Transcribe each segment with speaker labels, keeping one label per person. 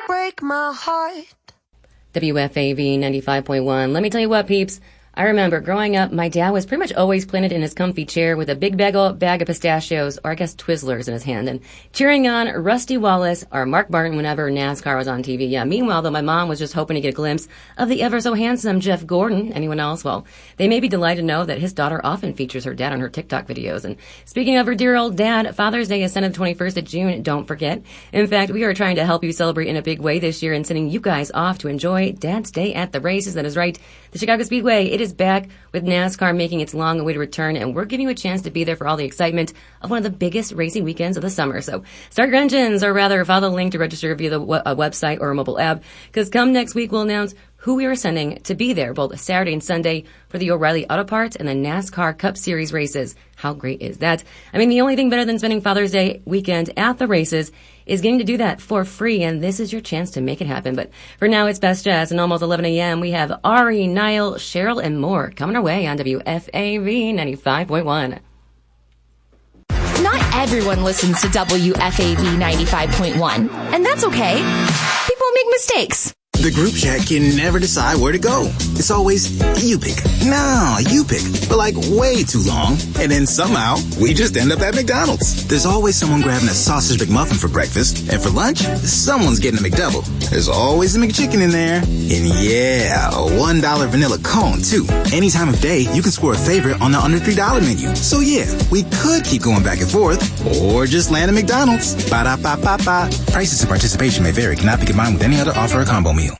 Speaker 1: break my heart.
Speaker 2: WFAV 95.1. Let me tell you what, peeps. I remember growing up, my dad was pretty much always planted in his comfy chair with a big bag of pistachios, or I guess Twizzlers, in his hand, and cheering on Rusty Wallace or Mark Martin whenever NASCAR was on TV. Yeah, meanwhile, though, my mom was just hoping to get a glimpse of the ever-so-handsome Jeff Gordon. Anyone else? Well, they may be delighted to know that his daughter often features her dad on her TikTok videos. And speaking of her dear old dad, Father's Day is Sunday the 21st of June, don't forget. In fact, we are trying to help you celebrate in a big way this year and sending you guys off to enjoy Dad's Day at the races. That is right, the Chicago Speedway. It is back with NASCAR making its long-awaited return, and we're giving you a chance to be there for all the excitement of one of the biggest racing weekends of the summer. So start your engines, or rather follow the link to register via the website or a mobile app, because come next week we'll announce who we are sending to be there both Saturday and Sunday for the O'Reilly Auto Parts and the NASCAR Cup Series races. How great is that? I mean, the only thing better than spending Father's Day weekend at the races is getting to do that for free, and this is your chance to make it happen. But for now, it's Best Jazz, and almost 11 a.m. we have Ari, Niall, Cheryl, and more coming our way on WFAV 95.1.
Speaker 3: Not everyone listens to WFAV 95.1, and that's okay. People make mistakes.
Speaker 4: The group chat can never decide where to go. It's always, you pick. No, you pick. For like way too long. And then somehow, we just end up at McDonald's. There's always someone grabbing a sausage McMuffin for breakfast. And for lunch, someone's getting a McDouble. There's always a McChicken in there. And yeah, a $1 vanilla cone, too. Any time of day, you can score a favorite on the under $3 menu. So yeah, we could keep going back and forth. Or just land at McDonald's. Ba-da-ba-ba-ba. Prices and participation may vary. Cannot be combined with any other offer or combo meal.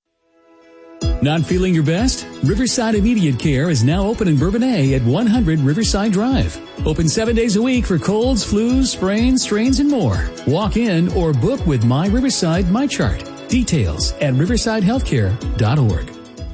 Speaker 5: Not feeling your best? Riverside Immediate Care is now open in Bourbonnais at 100 Riverside Drive. Open 7 days a week for colds, flus, sprains, strains, and more. Walk in or book with My Riverside MyChart. Details at riversidehealthcare.org.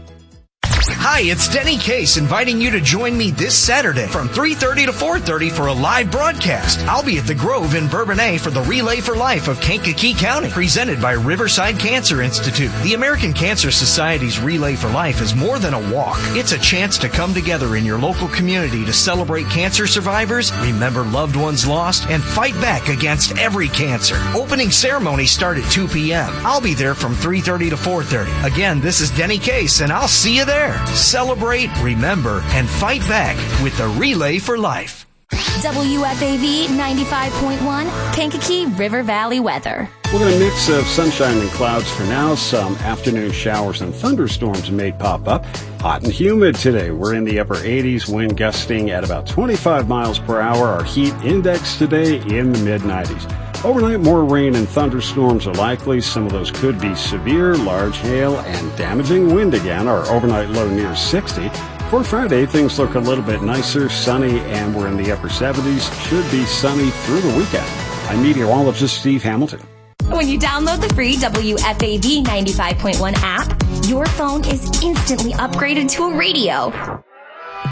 Speaker 6: Hi, it's Denny Case inviting you to join me this Saturday from 3:30 to 4:30 for a live broadcast. I'll be at the Grove in Bourbonnais for the Relay for Life of Kankakee County, presented by Riverside Cancer Institute. The American Cancer Society's Relay for Life is more than a walk. It's a chance to come together in your local community to celebrate cancer survivors, remember loved ones lost, and fight back against every cancer. Opening ceremonies start at 2 p.m. I'll be there from 3:30 to 4:30. Again, this is Denny Case, and I'll see you there. Celebrate, remember, and fight back with the Relay for Life.
Speaker 3: WFAV 95.1, Kankakee River Valley weather.
Speaker 7: We're going to mix of sunshine and clouds for now. Some afternoon showers and thunderstorms may pop up. Hot and humid today. We're in the upper 80s, wind gusting at about 25 miles per hour. Our heat index today in the mid-90s. Overnight, more rain and thunderstorms are likely. Some of those could be severe, large hail, and damaging wind again. Our overnight low near 60. For Friday, things look a little bit nicer, sunny, and we're in the upper 70s. Should be sunny through the weekend. I'm meteorologist Steve Hamilton.
Speaker 3: When you download the free WFAV 95.1 app, your phone is instantly upgraded to a radio.